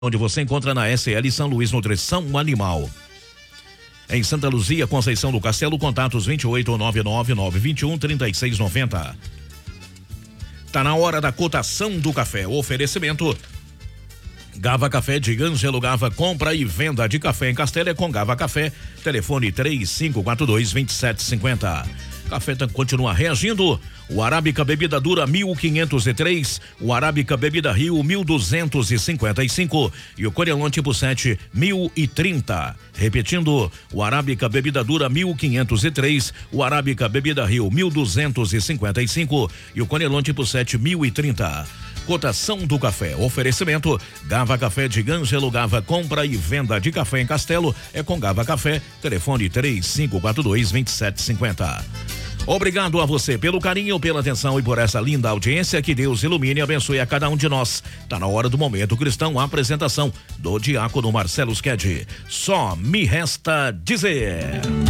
onde você encontra na SL São Luís Nutrição Animal. Em Santa Luzia, Conceição do Castelo, contatos 28-999-21-3690. Tá na hora da cotação do café. Oferecimento Gava Café de Ângelo Gava, compra e venda de café em Castelo é com Gava Café, telefone 3542-2750. Café continua reagindo. O Arábica Bebida Dura 1503, o Arábica Bebida Rio 1255 e o Conilon Tipo 7 1030. Repetindo, o Arábica Bebida Dura 1503, o Arábica Bebida Rio 1255 e o Conilon Tipo 7 1030. Cotação do café. Oferecimento Gava Café de Ângelo Gava, compra e venda de café em Castelo é com Gava Café, telefone 3542-2750. Obrigado a você pelo carinho, pela atenção e por essa linda audiência. Que Deus ilumine e abençoe a cada um de nós. Tá na hora do Momento Cristão, a apresentação do diácono Marcelo Sked. Só me resta dizer.